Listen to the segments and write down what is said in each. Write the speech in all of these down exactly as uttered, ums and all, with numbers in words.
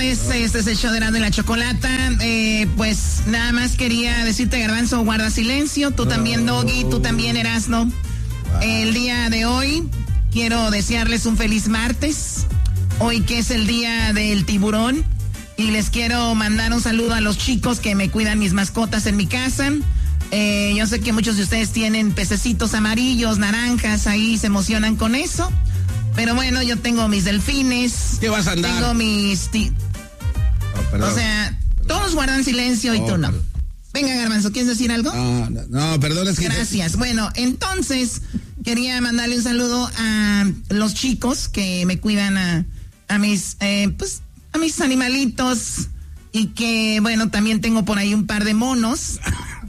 tardes, este es el show de Erasmo y la Chocolata. Eh, pues nada más quería decirte, Garbanzo, guarda silencio. Tú también, Doggy, tú también, Erasmo. El día de hoy quiero desearles un feliz martes. Hoy que es el día del tiburón. Y les quiero mandar un saludo a los chicos que me cuidan mis mascotas en mi casa. Eh, yo sé que muchos de ustedes tienen pececitos amarillos, naranjas, ahí se emocionan con eso. Pero bueno, yo tengo mis delfines. ¿Qué vas a andar? Tengo mis... Ti- oh, o sea, todos guardan silencio y oh, tú no. Perdón. Venga, Garbanzo, ¿quieres decir algo? No, no, no, perdón, es que... Gracias. Bueno, entonces, quería mandarle un saludo a los chicos que me cuidan a, a mis, eh, pues, a mis animalitos. Y que, bueno, también tengo por ahí un par de monos.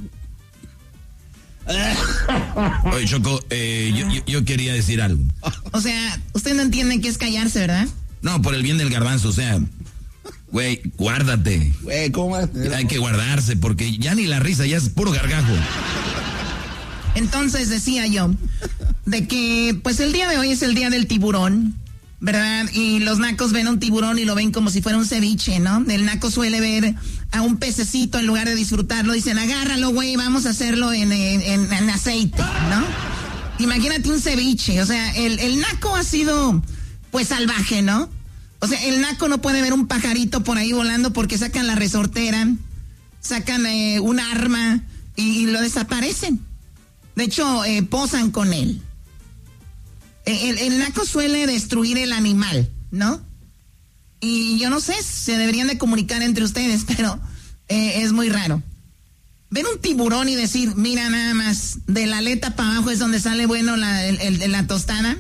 Oye, Choco, eh, yo, yo, yo quería decir algo. O sea, usted no entiende qué es callarse, ¿verdad? No, por el bien del Garbanzo, o sea, güey, guárdate. Güey, ¿cómo vas a tener? Hay que guardarse, porque ya ni la risa, ya es puro gargajo. Entonces decía yo, de que, pues el día de hoy es el día del tiburón, ¿verdad? Y los nacos ven un tiburón y lo ven como si fuera un ceviche, ¿no? El naco suele ver a un pececito en lugar de disfrutarlo. Dicen, agárralo, güey, vamos a hacerlo en, en, en, en aceite, ¿no? Imagínate un ceviche. O sea, el, el naco ha sido, pues, salvaje, ¿no? O sea, el naco no puede ver un pajarito por ahí volando porque sacan la resortera, sacan eh, un arma y, y lo desaparecen. De hecho, eh, posan con él. El, el naco suele destruir el animal, ¿no? Y yo no sé, se deberían de comunicar entre ustedes, pero eh, es muy raro. Ver un tiburón y decir, mira nada más, de la aleta para abajo es donde sale bueno la, el, el, la tostada.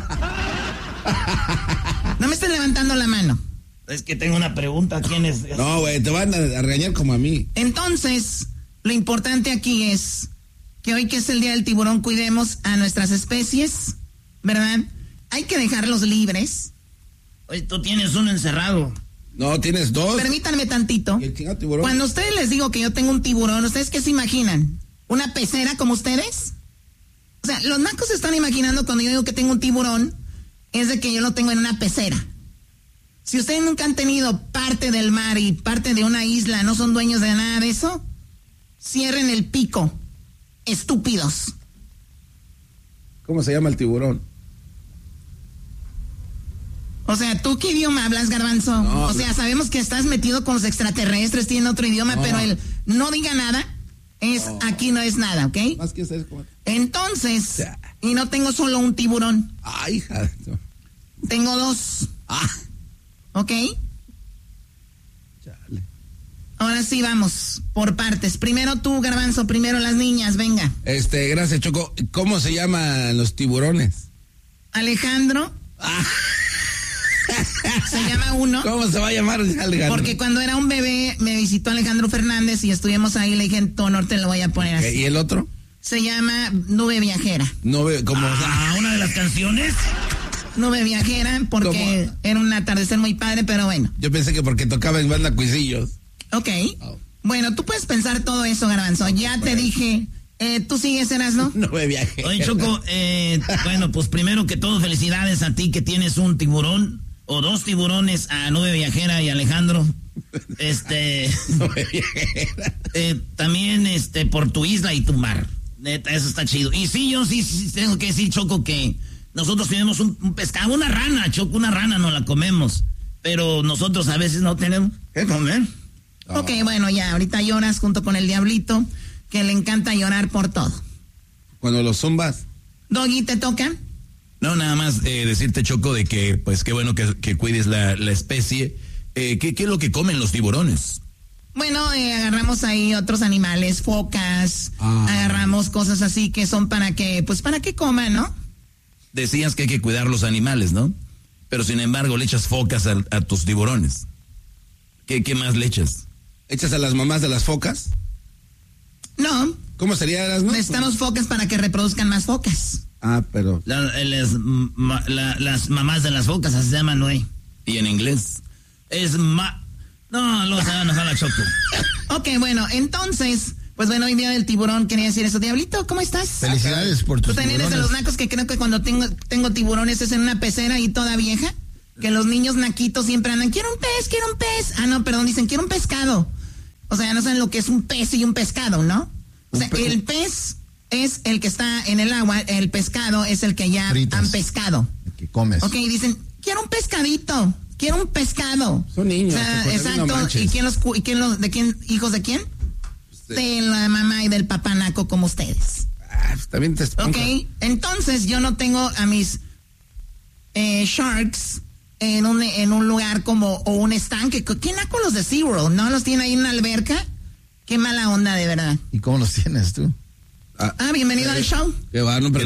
No me estén levantando la mano. Es que tengo una pregunta, ¿quién es? No, güey, te van a, a regañar como a mí. Entonces, lo importante aquí es que hoy que es el día del tiburón, cuidemos a nuestras especies, ¿verdad? Hay que dejarlos libres. Oye, tú tienes uno encerrado. No, tienes dos. Permítanme tantito. Cuando a ustedes les digo que yo tengo un tiburón, ¿ustedes qué se imaginan? ¿Una pecera como ustedes? O sea, los nacos se están imaginando cuando yo digo que tengo un tiburón, es de que yo lo tengo en una pecera. Si ustedes nunca han tenido parte del mar y parte de una isla, no son dueños de nada de eso, cierren el pico, estúpidos. ¿Cómo se llama el tiburón? O sea, ¿tú qué idioma hablas, Garbanzo? No, o sea, sabemos que estás metido con los extraterrestres, tienen otro idioma, no. Pero el no diga nada, es no. Aquí no es nada, ¿ok? Más que ser como... Entonces, ya. Y no tengo solo un tiburón. Ay, hija. Tengo dos. Ah. ¿Ok? Chale. Ahora sí, vamos, por partes. Primero tú, Garbanzo, primero las niñas, venga. Este, gracias, Choco. ¿Cómo se llaman los tiburones? Alejandro. Ah. Se llama uno. ¿Cómo se va a llamar Alejandro? Porque cuando era un bebé me visitó Alejandro Fernández y estuvimos ahí, le dije, en tu honor te lo voy a poner así. ¿Y el otro? Se llama Nube Viajera. Nube, como... Ah, ¿una de las canciones? Nube Viajera, porque ¿cómo? Era un atardecer muy padre, pero bueno. Yo pensé que porque tocaba en banda Cuisillos. Ok. Oh. Bueno, tú puedes pensar todo eso, Garbanzo. Ya te dije... Eh, ¿Tú sigues, Erasmo? No me viaje. Oye, Choco, eh, bueno, pues primero que todo, felicidades a ti que tienes un tiburón o dos tiburones, a Nube Viajera y Alejandro. Este. Nube Viajera. Eh, también, este, por tu isla y tu mar. Neta, eso está chido. Y sí, yo sí, sí tengo que decir, Choco, que nosotros tenemos un, un pescado, una rana, Choco, una rana no la comemos. Pero nosotros a veces no tenemos que comer. Oh. Ok, bueno, ya, ahorita lloras junto con el diablito, que le encanta llorar por todo. Cuando los zumbas. Doggy, ¿te toca? No, nada más eh, decirte, Choco, de que, pues, qué bueno que, que cuides la, la especie. Eh, ¿qué, ¿Qué es lo que comen los tiburones? Bueno, eh, agarramos ahí otros animales, focas, ah. agarramos cosas así que son para que, pues, para que coman, ¿no? Decías que hay que cuidar los animales, ¿no? Pero, sin embargo, le echas focas a, a tus tiburones. ¿Qué, ¿Qué más le echas? ¿Echas a las mamás de las focas? No. ¿Cómo sería, las no? Necesitamos focas para que reproduzcan más focas. Ah, pero... La, las, ma, la, las mamás de las focas, así se llaman, güey. ¿Y en inglés? Es ma... No, luego se van a dejar la Choco. Ok, bueno, entonces... Pues bueno, hoy día del tiburón quería decir eso. Diablito, ¿cómo estás? Felicidades por tus ¿Tú también eres de los nacos que creo que cuando tengo, tengo tiburones es en una pecera y toda vieja? que los niños naquitos siempre andan, quiero un pez, quiero un pez. Ah, no, perdón, dicen, quiero un pescado. O sea, no saben lo que es un pez y un pescado, ¿no? O sea, el pez es el que está en el agua, el pescado es el que ya fritas, han pescado. Que comes. Ok, dicen, quiero un pescadito, quiero un pescado. Son niños. O sea, exacto. No ¿Y quién los, y quién los, de quién, hijos de quién? Usted. De la mamá y del papá naco como ustedes. Ah, también te Ok, entonces yo no tengo a mis eh, sharks en un, en un lugar como, o un estanque. ¿Qué naco los de SeaWorld? ¿No los tiene ahí en una alberca? Qué mala onda, de verdad. ¿Y cómo los tienes tú? Ah, ah bienvenido eh, al show. Qué bueno, pero